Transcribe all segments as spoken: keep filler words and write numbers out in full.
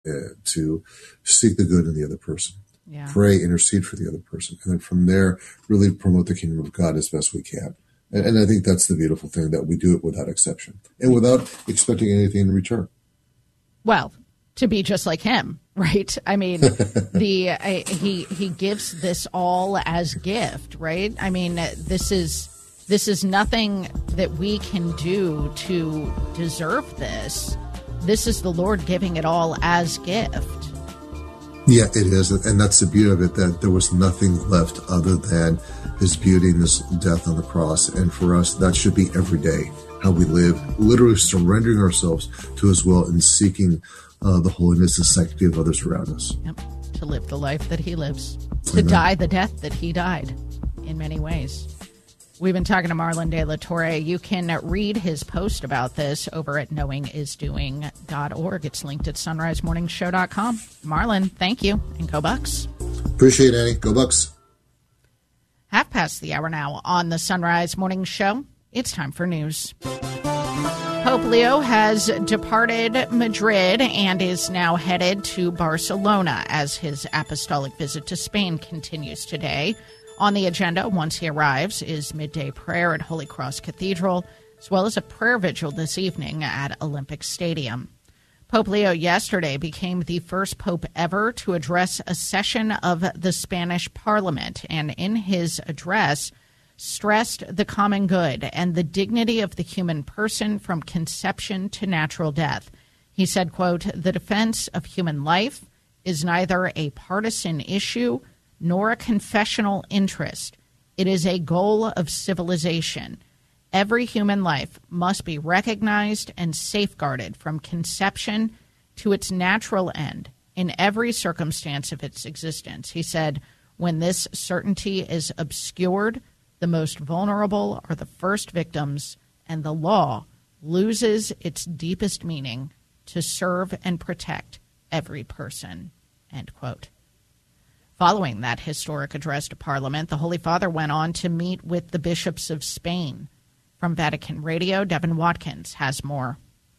uh, to seek the good in the other person. Yeah. Pray, intercede for the other person. And then from there, really promote the kingdom of God as best we can. And, and I think that's the beautiful thing, that we do it without exception and without expecting anything in return. Well, to be just like him, right? I mean, the uh, he he gives this all as gift, right? I mean, this is this is nothing that we can do to deserve this. This is the Lord giving it all as gift. Yeah, it is. And that's the beauty of it, that there was nothing left other than his beauty and his death on the cross. And for us, that should be every day how we live, literally surrendering ourselves to his will and seeking uh, the holiness and sanctity of others around us. Yep. To live the life that he lives, to Amen. Die the death that he died in many ways. We've been talking to Marlon De La Torre. You can read his post about this over at knowing is doing dot org. It's linked at sunrise morning show dot com. Marlon, thank you, and go Bucks. Appreciate it, Annie. Go Bucks. Half past the hour now on the Sunrise Morning Show. It's time for news. Pope Leo has departed Madrid and is now headed to Barcelona as his apostolic visit to Spain continues today. On the agenda, once he arrives, is midday prayer at Holy Cross Cathedral, as well as a prayer vigil this evening at Olympic Stadium. Pope Leo yesterday became the first pope ever to address a session of the Spanish Parliament, and in his address stressed the common good and the dignity of the human person from conception to natural death. He said, quote, "The defense of human life is neither a partisan issue nor a confessional interest. It is a goal of civilization. Every human life must be recognized and safeguarded from conception to its natural end in every circumstance of its existence." He said, "When this certainty is obscured, the most vulnerable are the first victims, and the law loses its deepest meaning to serve and protect every person." End quote. Following that historic address to Parliament, the Holy Father went on to meet with the bishops of Spain. From Vatican Radio, Devin Watkins has more.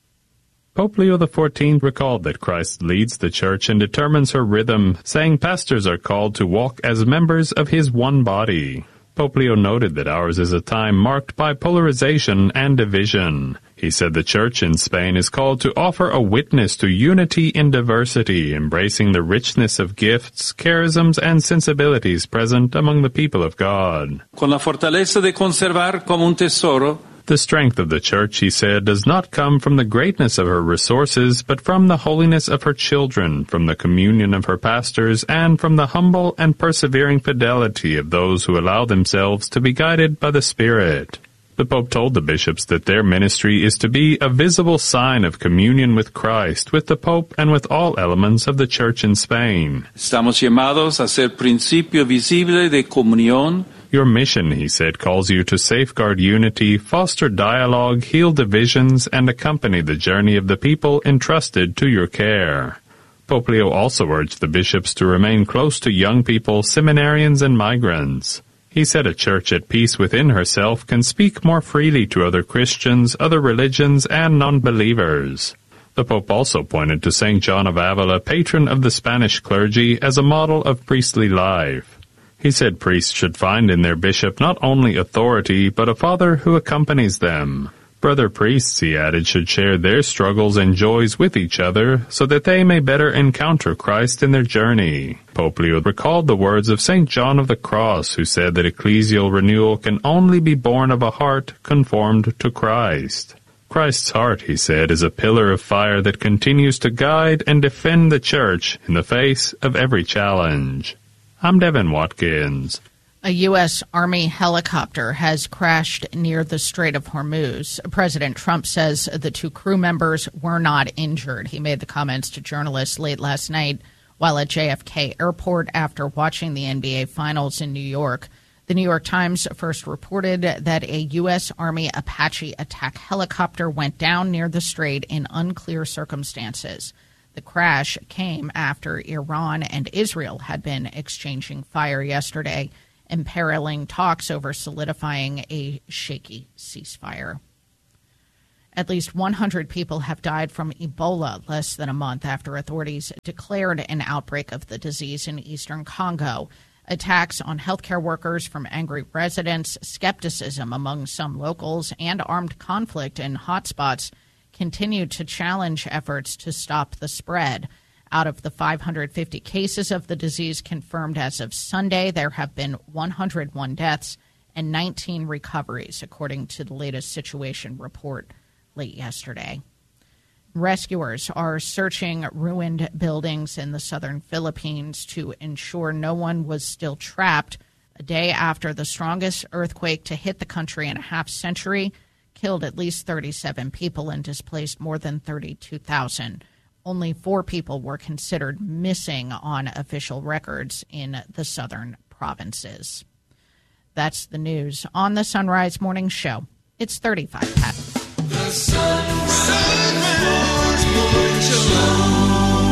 Pope Leo the fourteenth recalled that Christ leads the Church and determines her rhythm, saying pastors are called to walk as members of his one body. Pope Leo noted that ours is a time marked by polarization and division. He said the Church in Spain is called to offer a witness to unity in diversity, embracing the richness of gifts, charisms, and sensibilities present among the people of God. Con la fortaleza de conservar como un tesoro. The strength of the Church, he said, does not come from the greatness of her resources, but from the holiness of her children, from the communion of her pastors, and from the humble and persevering fidelity of those who allow themselves to be guided by the Spirit. The Pope told the bishops that their ministry is to be a visible sign of communion with Christ, with the Pope, and with all elements of the Church in Spain. Estamos llamados a ser principio visible de comunión. Your mission, he said, calls you to safeguard unity, foster dialogue, heal divisions, and accompany the journey of the people entrusted to your care. Pope Leo also urged the bishops to remain close to young people, seminarians, and migrants. He said a church at peace within herself can speak more freely to other Christians, other religions, and non-believers. The Pope also pointed to Saint John of Avila, patron of the Spanish clergy, as a model of priestly life. He said priests should find in their bishop not only authority, but a father who accompanies them. Brother priests, he added, should share their struggles and joys with each other, so that they may better encounter Christ in their journey. Pope Leo recalled the words of Saint John of the Cross, who said that ecclesial renewal can only be born of a heart conformed to Christ. Christ's heart, he said, is a pillar of fire that continues to guide and defend the Church in the face of every challenge. I'm Devin Watkins. A U S. Army helicopter has crashed near the Strait of Hormuz. President Trump says the two crew members were not injured. He made the comments to journalists late last night while at J F K Airport after watching the N B A Finals in New York. The New York Times first reported that a U S. Army Apache attack helicopter went down near the strait in unclear circumstances. The crash came after Iran and Israel had been exchanging fire yesterday, imperiling talks over solidifying a shaky ceasefire. At least one hundred people have died from Ebola less than a month after authorities declared an outbreak of the disease in eastern Congo. Attacks on healthcare workers from angry residents, skepticism among some locals, and armed conflict in hotspots continue to challenge efforts to stop the spread. Out of the five hundred fifty cases of the disease confirmed as of Sunday, there have been one hundred one deaths and nineteen recoveries, according to the latest situation report late yesterday. Rescuers are searching ruined buildings in the southern Philippines to ensure no one was still trapped a day after the strongest earthquake to hit the country in a half century killed at least thirty-seven people and displaced more than thirty-two thousand. Only four people were considered missing on official records in the southern provinces. That's the news on the Sunrise Morning Show. It's thirty-five past. The Sunrise Morning Show.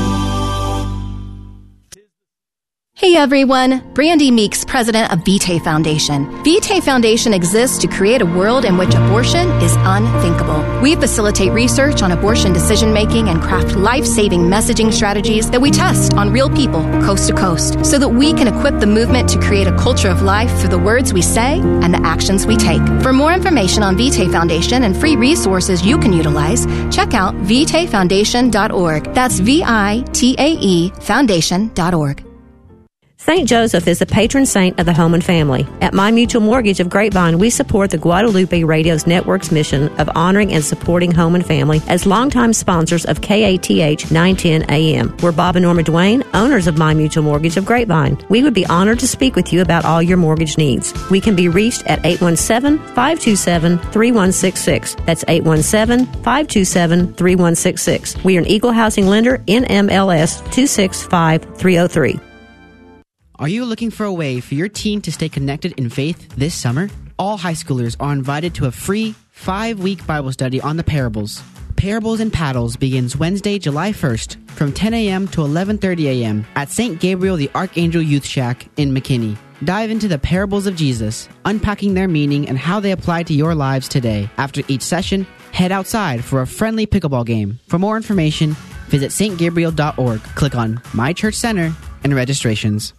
Hey everyone, Brandy Meeks, president of Vitae Foundation. Vitae Foundation exists to create a world in which abortion is unthinkable. We facilitate research on abortion decision-making and craft life-saving messaging strategies that we test on real people coast to coast so that we can equip the movement to create a culture of life through the words we say and the actions we take. For more information on Vitae Foundation and free resources you can utilize, check out vitae foundation dot org. That's V I T A E foundation dot org. Saint Joseph is the patron saint of the home and family. At My Mutual Mortgage of Grapevine, we support the Guadalupe Radio's network's mission of honoring and supporting home and family as longtime sponsors of K A T H nine ten A M. We're Bob and Norma Duane, owners of My Mutual Mortgage of Grapevine. We would be honored to speak with you about all your mortgage needs. We can be reached at eight one seven, five two seven, three one six six. That's eight one seven, five two seven, three one six six. We are an equal housing lender, N M L S two six five three oh three. Are you looking for a way for your teen to stay connected in faith this summer? All high schoolers are invited to a free five-week Bible study on the parables. Parables and Paddles begins Wednesday, July first from ten a.m. to eleven thirty a.m. at Saint Gabriel the Archangel Youth Shack in McKinney. Dive into the parables of Jesus, unpacking their meaning and how they apply to your lives today. After each session, head outside for a friendly pickleball game. For more information, visit saint gabriel dot org. Click on My Church Center and registrations.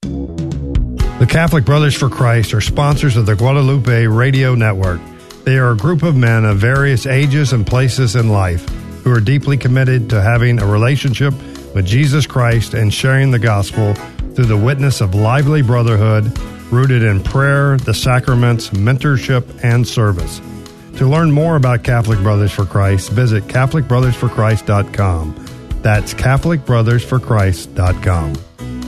The Catholic Brothers for Christ are sponsors of the Guadalupe Radio Network. They are a group of men of various ages and places in life who are deeply committed to having a relationship with Jesus Christ and sharing the gospel through the witness of lively brotherhood rooted in prayer, the sacraments, mentorship, and service. To learn more about Catholic Brothers for Christ, visit catholic brothers for christ dot com. That's catholic brothers for christ dot com.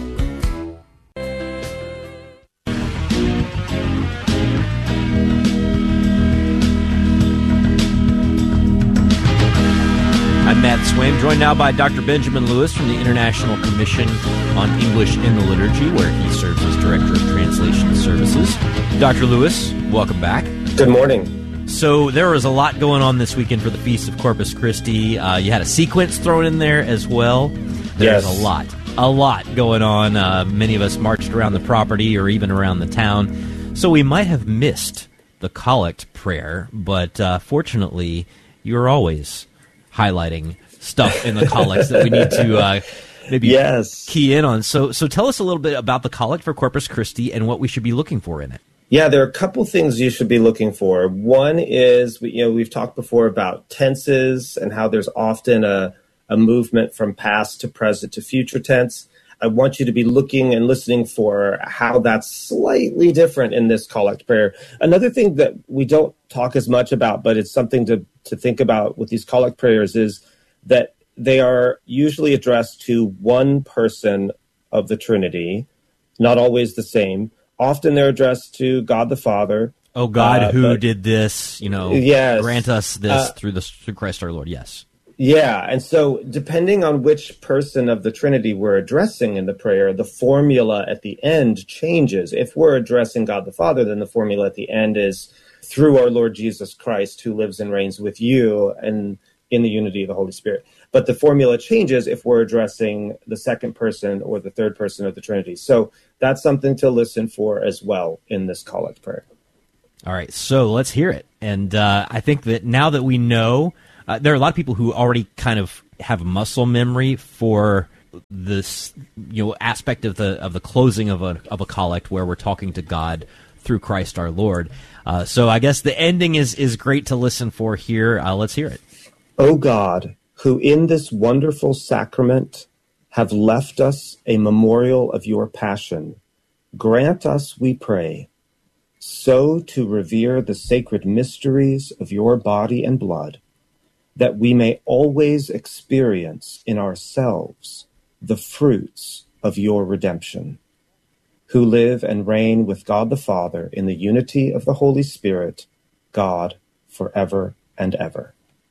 I'm Matt Swaim, joined now by Doctor Benjamin Lewis from the International Commission on English in the Liturgy, where he serves as Director of Translation Services. Doctor Lewis, welcome back. Good morning. So there was a lot going on this weekend for the Feast of Corpus Christi. Uh, you had a sequence thrown in there as well. There's yes. a lot, a lot going on. Uh, many of us marched around the property or even around the town. So we might have missed the collect prayer, but uh, fortunately, you're always highlighting stuff in the collects that we need to uh, maybe yes. key in on. So so tell us a little bit about the collect for Corpus Christi and what we should be looking for in it. Yeah, there are a couple things you should be looking for. One is, you know, we've talked before about tenses and how there's often a, a movement from past to present to future tense. I want you to be looking and listening for how that's slightly different in this collect prayer. Another thing that we don't talk as much about, but it's something to, to think about with these collect prayers, is that they are usually addressed to one person of the Trinity, not always the same. Often they're addressed to God the Father. Oh, God, uh, who but, did this, you know, yes. grant us this uh, through, the, through Christ our Lord, yes. Yeah, and so depending on which person of the Trinity we're addressing in the prayer, the formula at the end changes. If we're addressing God the Father, then the formula at the end is through our Lord Jesus Christ, who lives and reigns with you and in the unity of the Holy Spirit. But the formula changes if we're addressing the second person or the third person of the Trinity. So that's something to listen for as well in this collect prayer. All right, so let's hear it. And uh, I think that now that we know, uh, there are a lot of people who already kind of have muscle memory for this, you know, aspect of the of the closing of a of a collect where we're talking to God through Christ our Lord. Uh, so I guess the ending is is great to listen for here. Uh, let's hear it. O God, who in this wonderful sacrament have left us a memorial of your passion, grant us, we pray, so to revere the sacred mysteries of your body and blood, that we may always experience in ourselves the fruits of your redemption, who live and reign with God the Father in the unity of the Holy Spirit, God, forever and ever.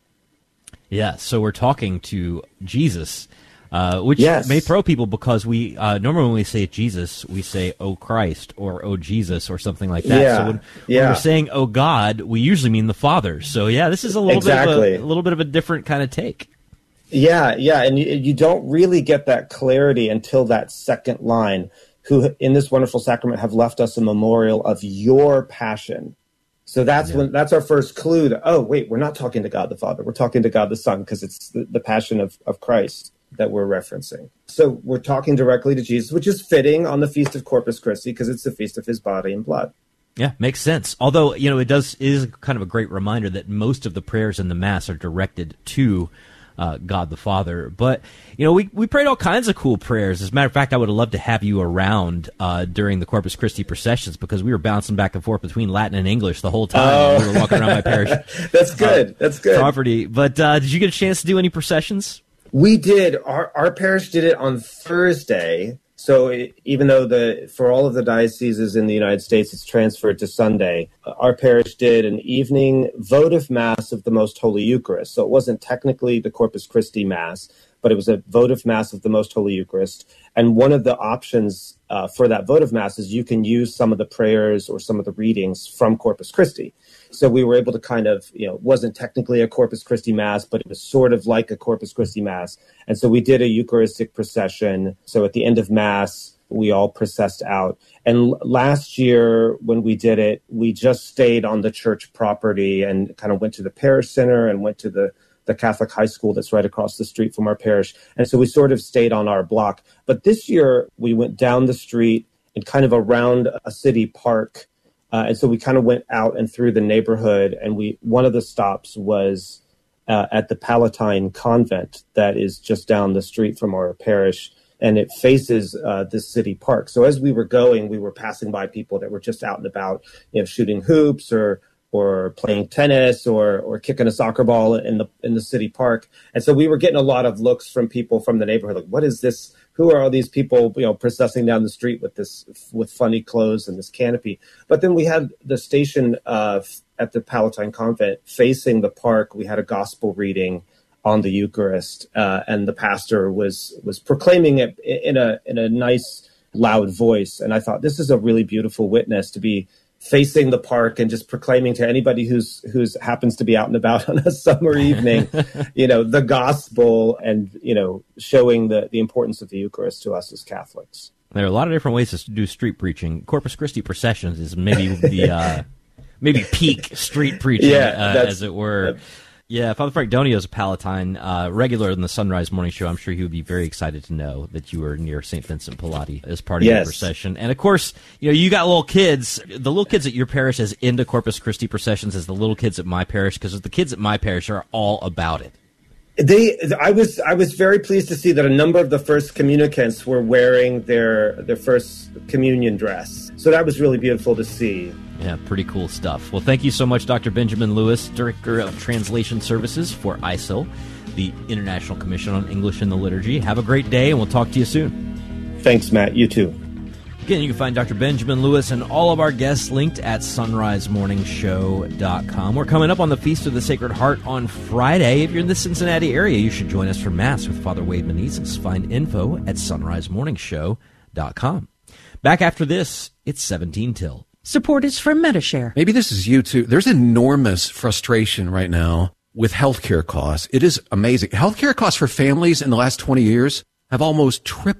Yeah, so we're talking to Jesus, uh, which yes. may throw people because we uh, normally when we say Jesus, we say, "Oh Christ," or "Oh Jesus," or something like that. Yeah. So when, yeah. when we're saying "Oh God," we usually mean the Father. So yeah, this is a little exactly. bit of a, a little bit of a different kind of take. Yeah, yeah, and you, you don't really get that clarity until that second line, who in this wonderful sacrament have left us a memorial of your passion. So that's yeah. when that's our first clue that, oh, wait, we're not talking to God the Father. We're talking to God the Son, because it's the, the passion of, of Christ that we're referencing. So we're talking directly to Jesus, which is fitting on the Feast of Corpus Christi because it's the feast of his body and blood. Yeah, makes sense. Although, you know, it does it is kind of a great reminder that most of the prayers in the Mass are directed to Uh, God the Father. But, you know, we, we prayed all kinds of cool prayers. As a matter of fact, I would have loved to have you around uh, during the Corpus Christi processions, because we were bouncing back and forth between Latin and English the whole time. Oh. We were walking around my parish. That's good. Uh, That's good. Property. But uh, did you get a chance to do any processions? We did. Our, our parish did it on Thursday. So it, even though the for all of the dioceses in the United States, it's transferred to Sunday, our parish did an evening votive Mass of the Most Holy Eucharist. So it wasn't technically the Corpus Christi Mass, but it was a votive Mass of the Most Holy Eucharist. And one of the options uh, for that votive Mass is you can use some of the prayers or some of the readings from Corpus Christi. So we were able to kind of, you know, it wasn't technically a Corpus Christi Mass, but it was sort of like a Corpus Christi Mass. And so we did a Eucharistic procession. So at the end of Mass, we all processed out. And last year when we did it, we just stayed on the church property and kind of went to the parish center and went to the, the Catholic high school that's right across the street from our parish. And so we sort of stayed on our block. But this year we went down the street and kind of around a city park. Uh, and so we kind of went out and through the neighborhood, and we one of the stops was uh, at the Palatine Convent that is just down the street from our parish, and it faces uh, this city park. So as we were going, we were passing by people that were just out and about, you know, shooting hoops or or playing tennis or or kicking a soccer ball in the in the city park. And so we were getting a lot of looks from people from the neighborhood, like, what is this? Who are all these people, you know, processing down the street with this, with funny clothes and this canopy? But then we had the station uh, at the Palatine Convent facing the park. We had a gospel reading on the Eucharist, uh, and the pastor was was proclaiming it in a in a nice, loud voice. And I thought, this is a really beautiful witness to be facing the park and just proclaiming to anybody who's who's happens to be out and about on a summer evening, you know, the gospel, and, you know, showing the, the importance of the Eucharist to us as Catholics. There are a lot of different ways to do street preaching. Corpus Christi processions is maybe the uh, maybe peak street preaching, yeah, uh, as it were. Uh, Yeah, Father Frank Donio is a Palatine, uh, regular in the Sunrise Morning Show. I'm sure he would be very excited to know that you were near Saint Vincent Pallotti as part of yes. your procession. And, of course, you know, you got little kids. The little kids at your parish as into Corpus Christi processions as the little kids at my parish, because the kids at my parish are all about it. They, I was, I was very pleased to see that a number of the first communicants were wearing their their first communion dress. So that was really beautiful to see. Yeah, pretty cool stuff. Well, thank you so much, Doctor Benjamin Lewis, Director of Translation Services for I S I L, the International Commission on English in the Liturgy. Have a great day, and we'll talk to you soon. Thanks, Matt. You too. Again, you can find Doctor Benjamin Lewis and all of our guests linked at sunrise morning show dot com. We're coming up on the Feast of the Sacred Heart on Friday. If you're in the Cincinnati area, you should join us for Mass with Father Wade Menezes. Find info at sunrise morning show dot com. Back after this, it's seventeen till. Support is from Medi-Share. Maybe this is you too. There's enormous frustration right now with healthcare costs. It is amazing. Healthcare costs for families in the last twenty years have almost tripled.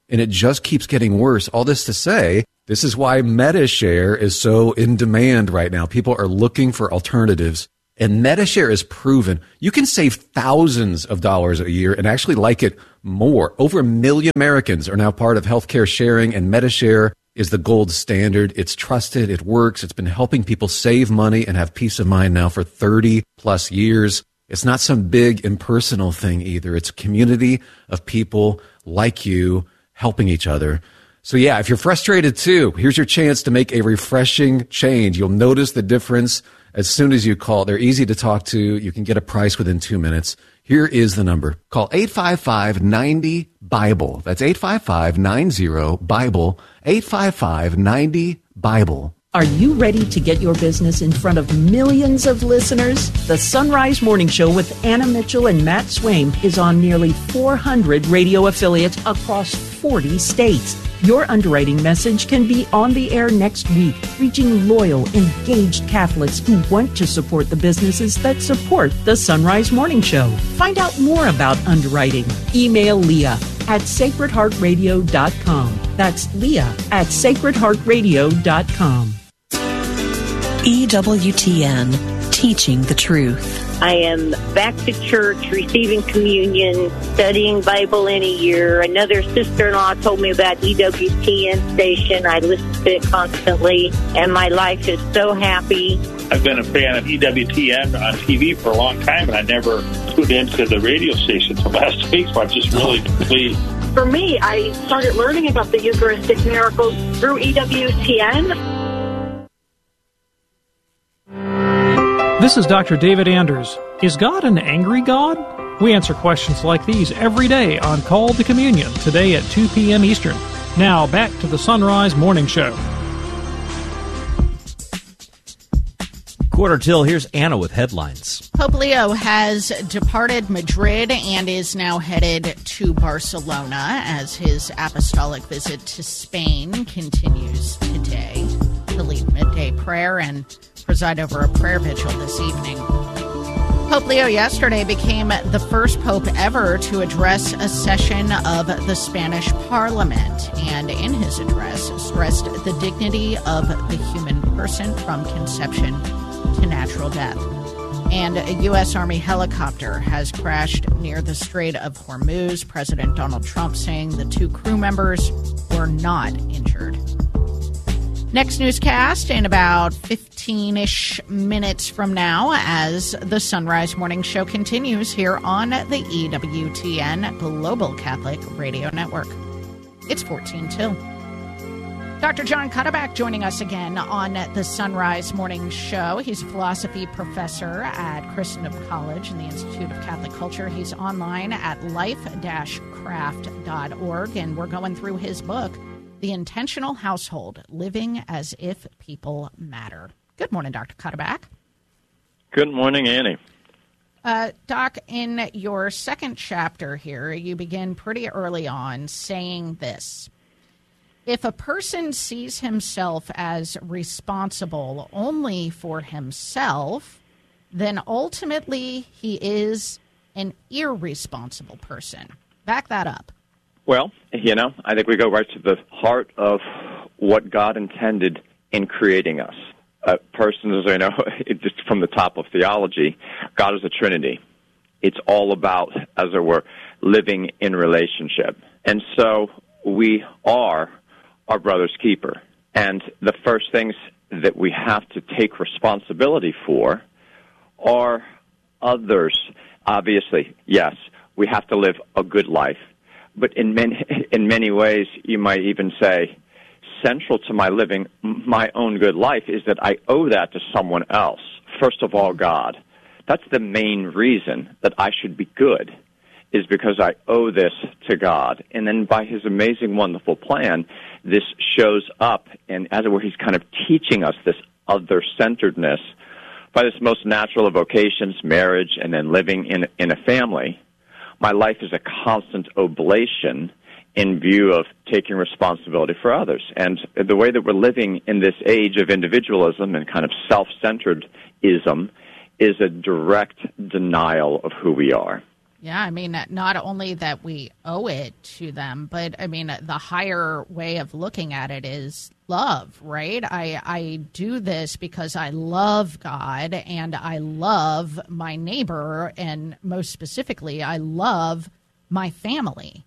and it just keeps getting worse. All this to say, this is why MediShare is so in demand right now. People are looking for alternatives, and MediShare is proven. You can save thousands of dollars a year and actually like it more. Over a million Americans are now part of healthcare sharing, and MediShare is the gold standard. It's trusted. It works. It's been helping people save money and have peace of mind now for thirty plus years. It's not some big impersonal thing either. It's a community of people like you helping each other. So yeah, if you're frustrated too, here's your chance to make a refreshing change. You'll notice the difference as soon as you call. They're easy to talk to. You can get a price within two minutes. Here is the number. Call eight five five, nine zero, BIBLE. That's eight five five, nine zero, BIBLE. eight five five, nine zero, BIBLE. Are you ready to get your business in front of millions of listeners? The Sunrise Morning Show with Anna Mitchell and Matt Swaim is on nearly four hundred radio affiliates across forty states. Your underwriting message can be on the air next week, reaching loyal, engaged Catholics who want to support the businesses that support the Sunrise Morning Show. Find out more about underwriting. Email Leah at sacred heart radio dot com. That's Leah at sacred heart radio dot com. E W T N, teaching the truth. I am back to church, receiving communion, studying Bible in a year. Another sister-in-law told me about E W T N station. I listen to it constantly, and my life is so happy. I've been a fan of E W T N on T V for a long time, and I never tuned into the radio station until last week, so I'm just really pleased. For me, I started learning about the Eucharistic miracles through E W T N. This is Doctor David Anders. Is God an angry God? We answer questions like these every day on Call to Communion, today at two p.m. Eastern. Now, back to the Sunrise Morning Show. Quarter till, here's Anna with headlines. Pope Leo has departed Madrid and is now headed to Barcelona as his apostolic visit to Spain continues today. He'll lead midday prayer and preside over a prayer vigil this evening. Pope Leo yesterday became the first pope ever to address a session of the Spanish Parliament, and in his address stressed the dignity of the human person from conception to natural death. And a U S. Army helicopter has crashed near the Strait of Hormuz, President Donald Trump saying the two crew members were not injured. Next newscast in about fifteen-ish minutes from now as the Sunrise Morning Show continues here on the E W T N Global Catholic Radio Network. It's fourteen till. Doctor John Cuddeback joining us again on the Sunrise Morning Show. He's a philosophy professor at Christendom College in the Institute of Catholic Culture. He's online at life dash craft dot org, and we're going through his book, The Intentional Household, Living as If People Matter. Good morning, Doctor Cuddeback. Good morning, Annie. Uh, Doc, in your second chapter here, you begin pretty early on saying this. If a person sees himself as responsible only for himself, then ultimately he is an irresponsible person. Back that up. Well, you know, I think we go right to the heart of what God intended in creating us. A person, as I know, just from the top of theology, God is a Trinity. It's all about, as it were, living in relationship. And so we are our brother's keeper. And the first things that we have to take responsibility for are others. Obviously, yes, we have to live a good life. But in many, in many ways, you might even say, central to my living my own good life is that I owe that to someone else. First of all, God. That's the main reason that I should be good, is because I owe this to God. And then by his amazing, wonderful plan, this shows up, and as it were, he's kind of teaching us this other-centeredness by this most natural of vocations, marriage, and then living in, in a family. My life is a constant oblation in view of taking responsibility for others. And the way that we're living in this age of individualism and kind of self-centeredism is a direct denial of who we are. Yeah, I mean, not only that we owe it to them, but I mean, the higher way of looking at it is love, right? I, I do this because I love God and I love my neighbor, and most specifically, I love my family.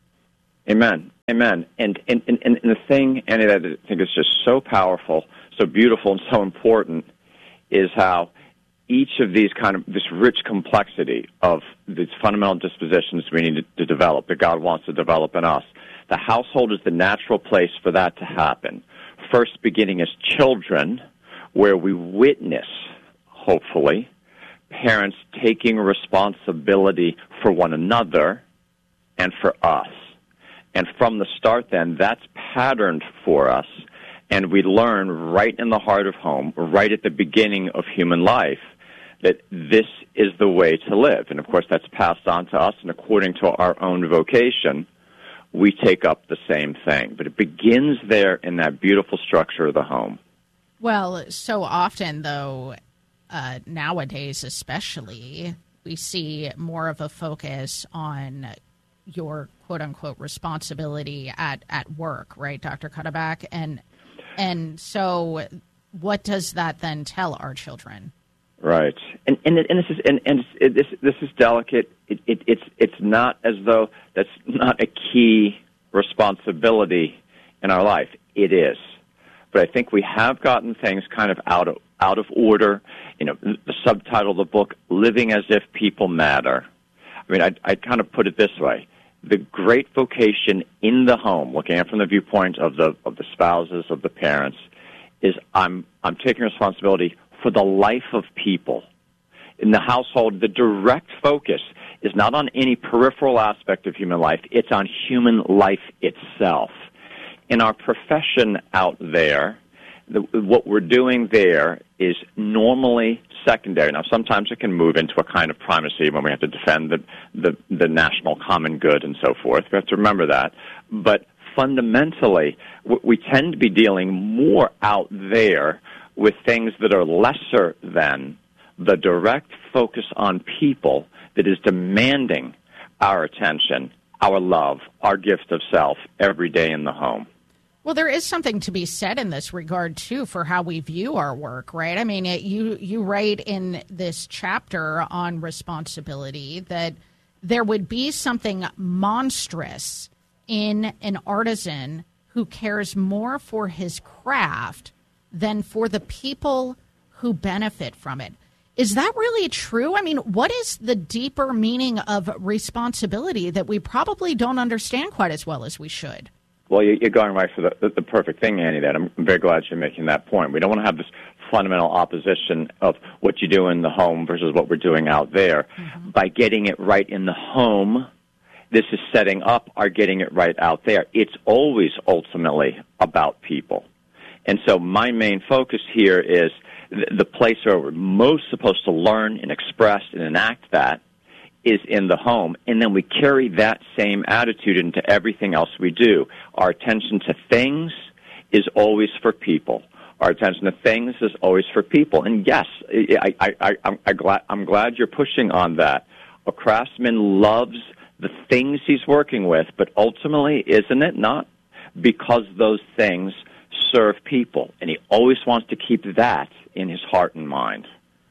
Amen. Amen. And, and, and, and the thing, Annie, that I think is just so powerful, so beautiful, and so important is how each of these kind of, this rich complexity of these fundamental dispositions we need to, to develop, that God wants to develop in us, the household is the natural place for that to happen. First beginning as children, where we witness, hopefully, parents taking responsibility for one another and for us. And from the start then, that's patterned for us, and we learn right in the heart of home, right at the beginning of human life, that this is the way to live. And, of course, that's passed on to us, and according to our own vocation, we take up the same thing. But it begins there in that beautiful structure of the home. Well, so often, though, uh, nowadays especially, we see more of a focus on your quote-unquote responsibility at, at work, right, Doctor Cuddeback? And, and so what does that then tell our children? Right, and and, it, and this is and, and it, this this is delicate. It, it, it's it's not as though that's not a key responsibility in our life. It is, but I think we have gotten things kind of out of out of order. You know, the subtitle of the book, "Living as If People Matter." I mean, I I kind of put it this way: the great vocation in the home, looking at it from the viewpoint of the of the spouses, of the parents, is I'm I'm taking responsibility for the life of people. In the household, the direct focus is not on any peripheral aspect of human life, it's on human life itself. In our profession out there, the, what we're doing there is normally secondary. Now, sometimes it can move into a kind of primacy when we have to defend the, the, the national common good and so forth. We have to remember that. But fundamentally, we tend to be dealing more out there with things that are lesser than the direct focus on people that is demanding our attention, our love, our gift of self every day in the home. Well, there is something to be said in this regard, too, for how we view our work, right? I mean, it, you, you write in this chapter on responsibility that there would be something monstrous in an artisan who cares more for his craft than for the people who benefit from it. Is that really true? I mean, what is the deeper meaning of responsibility that we probably don't understand quite as well as we should? Well, you're going right for the, the, the perfect thing, Annie, that I'm very glad you're making that point. We don't want to have this fundamental opposition of what you do in the home versus what we're doing out there. Mm-hmm. By getting it right in the home, this is setting up our getting it right out there. It's always ultimately about people. And so my main focus here is the place where we're most supposed to learn and express and enact that is in the home. And then we carry that same attitude into everything else we do. Our attention to things is always for people. Our attention to things is always for people. And yes, I, I, I, I'm, I'm, glad, I'm glad you're pushing on that. A craftsman loves the things he's working with, but ultimately, isn't it not? Because those things serve people, and he always wants to keep that in his heart and mind.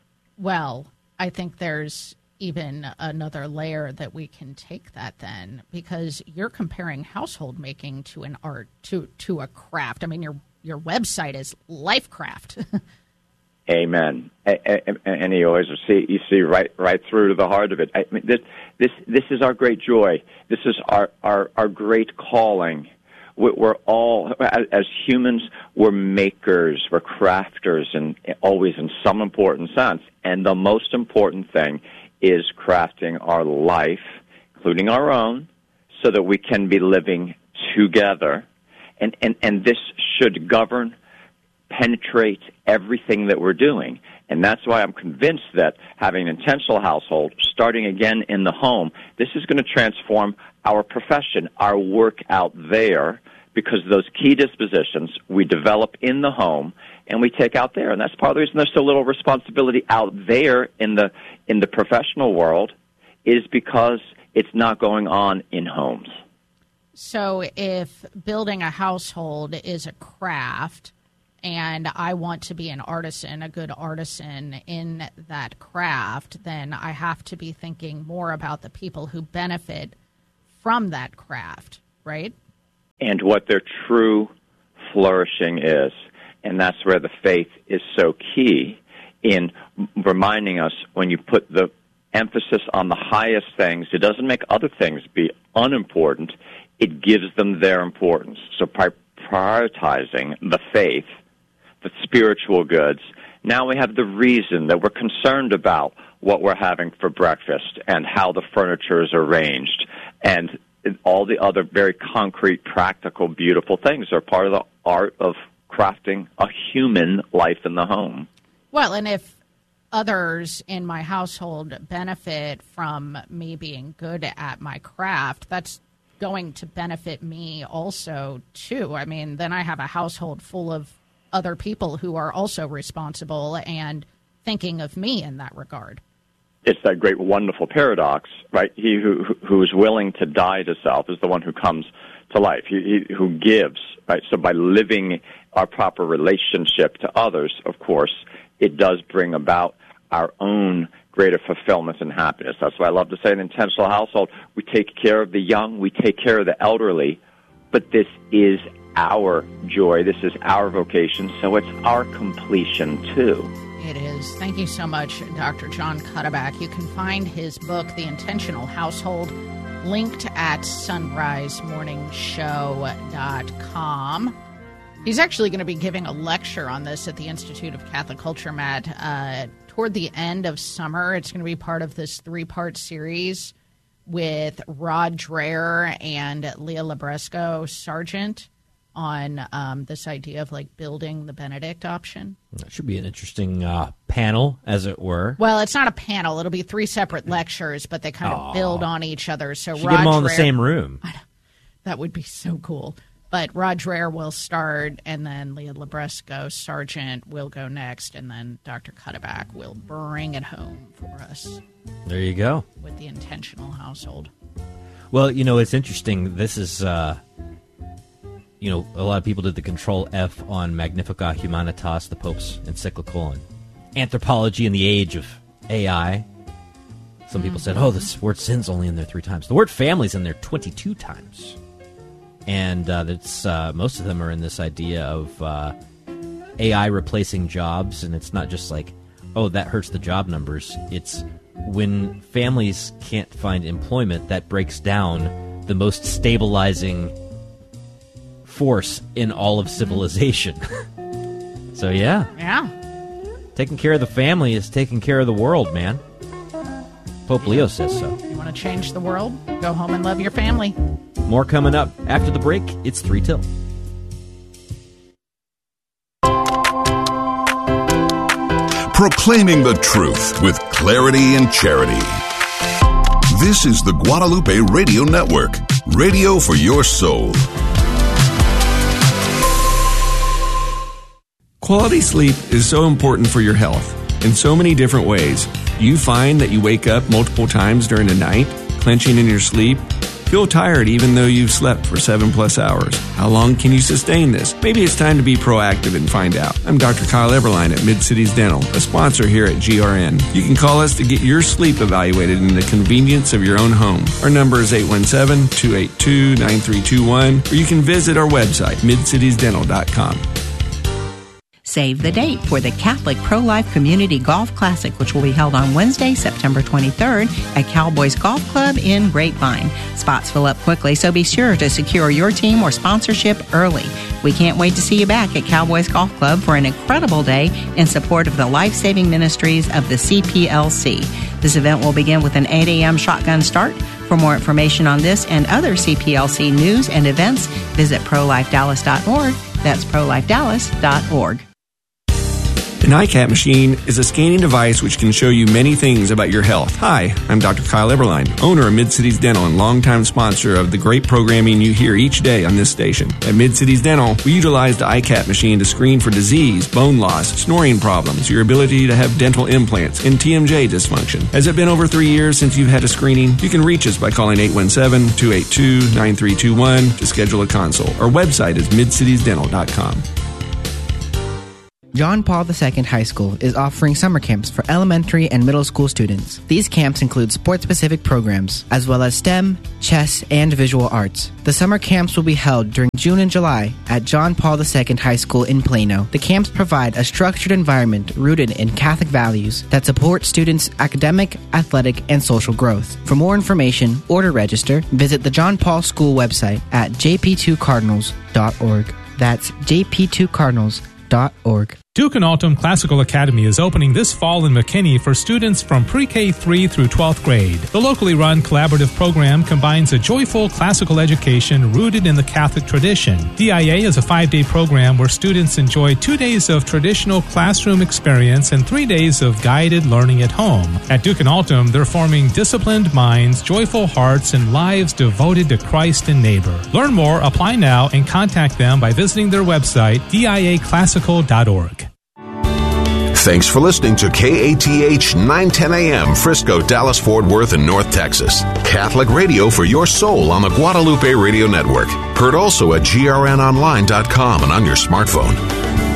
Well, I think there's even another layer that we can take that then, because you're comparing household making to an art, to to a craft. I mean, your your website is Lifecraft. Amen. And, and you always see you see right right through to the heart of it. I mean, this this this is our great joy. This is our our, our great calling. We're all, as humans, we're makers, we're crafters, and always in some important sense. And the most important thing is crafting our life, including our own, so that we can be living together. And, and, and this should govern, penetrate everything that we're doing. And that's why I'm convinced that having an intentional household, starting again in the home, this is going to transform our profession, our work out there, because those key dispositions we develop in the home and we take out there. And that's part of the reason there's so little responsibility out there in the in the professional world, is because it's not going on in homes. So if building a household is a craft and I want to be an artisan, a good artisan in that craft, then I have to be thinking more about the people who benefit from that craft, right? And what their true flourishing is. And that's where the faith is so key in reminding us when you put the emphasis on the highest things, it doesn't make other things be unimportant. It gives them their importance. So by prioritizing the faith, the spiritual goods, now we have the reason that we're concerned about what we're having for breakfast and how the furniture is arranged, and all the other very concrete, practical, beautiful things are part of the art of crafting a human life in the home. Well, and if others in my household benefit from me being good at my craft, that's going to benefit me also, too. I mean, then I have a household full of other people who are also responsible and thinking of me in that regard. It's that great, wonderful paradox, right? He who who is willing to die to self is the one who comes to life, he, he who gives, right? So by living our proper relationship to others, of course, it does bring about our own greater fulfillment and happiness. That's why I love to say in an intentional household, we take care of the young, we take care of the elderly, but this is our joy, this is our vocation, so it's our completion too. It is. Thank you so much, Doctor John Cuddeback. You can find his book, The Intentional Household, linked at sunrise morning show dot com. He's actually going to be giving a lecture on this at the Institute of Catholic Culture, Matt, uh, toward the end of summer. It's going to be part of this three-part series with Rod Dreher and Leah Labresco Sargent on um, this idea of, like, building the Benedict option. That should be an interesting uh, panel, as it were. Well, it's not a panel. It'll be three separate lectures, but they kind of Aww. build on each other. So Should Rod get them all in Dreher, the same room. That would be so cool. But Rod Dreher will start, and then Leah Labresco Sargent will go next, and then Doctor Cuddeback will bring it home for us. There you go. With the intentional household. Well, you know, it's interesting. This is, uh, you know, a lot of people did the Control F on Magnificat Humanitas, the Pope's encyclical on anthropology in the age of A I. Some people said, oh, this word sin's only in there three times. The word family's in there twenty-two times. And uh, that's, uh, most of them are in this idea of uh, A I replacing jobs, and it's not just like, oh, that hurts the job numbers. It's when families can't find employment, that breaks down the most stabilizing force in all of civilization. So, yeah. Yeah. Taking care of the family is taking care of the world, man. Pope Leo says so. You want to change the world? Go home and love your family. More coming up after the break. It's three till. Proclaiming the truth with clarity and charity. This is the Guadalupe Radio Network, radio for your soul. Quality sleep is so important for your health in so many different ways. Do you find that you wake up multiple times during the night, clenching in your sleep? Feel tired even though you've slept for seven plus hours. How long can you sustain this? Maybe it's time to be proactive and find out. I'm Doctor Kyle Everline at Mid-Cities Dental, a sponsor here at G R N. You can call us to get your sleep evaluated in the convenience of your own home. Our number is eight one seven, two eight two, nine three two one, or you can visit our website, mid cities dental dot com. Save the date for the Catholic Pro-Life Community Golf Classic, which will be held on Wednesday, September twenty-third at Cowboys Golf Club in Grapevine. Spots fill up quickly, so be sure to secure your team or sponsorship early. We can't wait to see you back at Cowboys Golf Club for an incredible day in support of the life-saving ministries of the C P L C. This event will begin with an eight a.m. shotgun start. For more information on this and other C P L C news and events, visit pro life dallas dot org. That's pro life dallas dot org. An I CAT machine is a scanning device which can show you many things about your health. Hi, I'm Doctor Kyle Eberline, owner of Mid-Cities Dental and longtime sponsor of the great programming you hear each day on this station. At Mid-Cities Dental, we utilize the I CAT machine to screen for disease, bone loss, snoring problems, your ability to have dental implants, and T M J dysfunction. Has it been over three years since you've had a screening? You can reach us by calling eight one seven, two eight two, nine three two one to schedule a consult. Our website is mid cities dental dot com. John Paul the Second High School is offering summer camps for elementary and middle school students. These camps include sport-specific programs, as well as STEM, chess, and visual arts. The summer camps will be held during June and July at John Paul the Second High School in Plano. The camps provide a structured environment rooted in Catholic values that support students' academic, athletic, and social growth. For more information or to register, visit the John Paul School website at j p two cardinals dot org. That's j p two cardinals dot org. Duke and Altum Classical Academy is opening this fall in McKinney for students from pre-K three through twelfth grade. The locally run collaborative program combines a joyful classical education rooted in the Catholic tradition. D I A is a five-day program where students enjoy two days of traditional classroom experience and three days of guided learning at home. At Duke and Altum, they're forming disciplined minds, joyful hearts, and lives devoted to Christ and neighbor. Learn more, apply now, and contact them by visiting their website, d i a classical dot org. Thanks for listening to K A T H nine ten A M, Frisco, Dallas, Fort Worth, and North Texas. Catholic radio for your soul on the Guadalupe Radio Network. Heard also at G R N online dot com and on your smartphone.